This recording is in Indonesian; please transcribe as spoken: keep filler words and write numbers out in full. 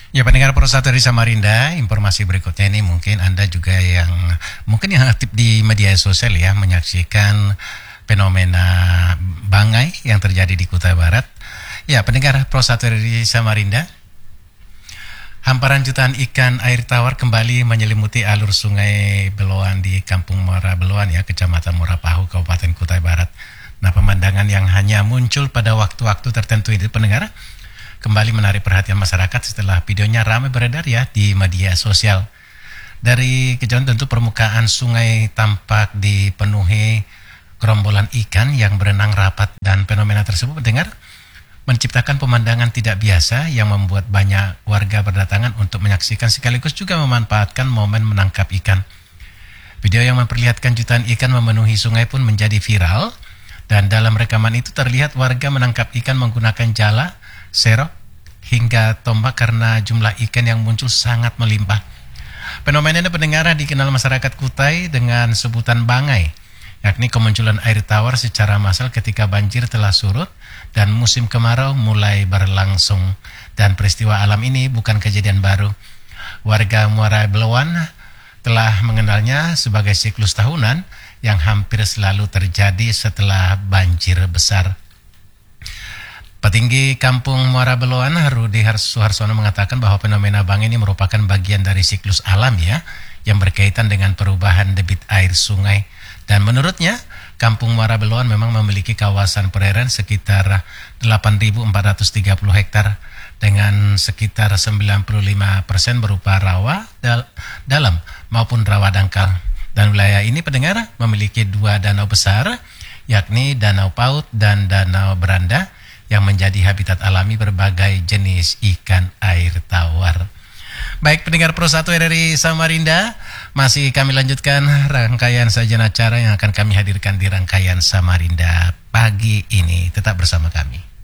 Ya, pendengar Pro satu dari Samarinda, informasi berikutnya ini mungkin Anda juga yang mungkin yang aktif di media sosial ya menyaksikan fenomena bangai yang terjadi di Kutai Barat. Ya, pendengar Pro satu dari Samarinda, hamparan jutaan ikan air tawar kembali menyelimuti alur sungai Beloan di Kampung Muara Beloan ya, Kecamatan Murapahu, Kabupaten Kutai Barat. Nah, pemandangan yang hanya muncul pada waktu-waktu tertentu ini, pendengar, kembali menarik perhatian masyarakat setelah videonya ramai beredar ya di media sosial. Dari kejauhan tentu permukaan sungai tampak dipenuhi gerombolan ikan yang berenang rapat, dan fenomena tersebut mendengar menciptakan pemandangan tidak biasa yang membuat banyak warga berdatangan untuk menyaksikan sekaligus juga memanfaatkan momen menangkap ikan. Video yang memperlihatkan jutaan ikan memenuhi sungai pun menjadi viral, dan dalam rekaman itu terlihat warga menangkap ikan menggunakan jala, serok, hingga tombak karena jumlah ikan yang muncul sangat melimpah. Fenomena ini pendengar dikenal masyarakat Kutai dengan sebutan bangai, yakni kemunculan air tawar secara massal ketika banjir telah surut dan musim kemarau mulai berlangsung. Dan peristiwa alam ini bukan kejadian baru. Warga Muara Beloan telah mengenalnya sebagai siklus tahunan yang hampir selalu terjadi setelah banjir besar. Petinggi Kampung Muara Beloan, Rudi Suharsono, mengatakan bahwa fenomena bangai ini merupakan bagian dari siklus alam ya, yang berkaitan dengan perubahan debit air sungai. Dan menurutnya, Kampung Muara Beloan memang memiliki kawasan perairan sekitar delapan ribu empat ratus tiga puluh hektar dengan sekitar sembilan puluh lima persen berupa rawa dal dalam maupun rawa dangkal. Dan wilayah ini pendengar memiliki dua danau besar, yakni Danau Paut dan Danau Beranda, yang menjadi habitat alami berbagai jenis ikan air tawar. Baik, pendengar Pro satu R R I Samarinda, masih kami lanjutkan rangkaian sajian acara yang akan kami hadirkan di rangkaian Samarinda pagi ini. Tetap bersama kami.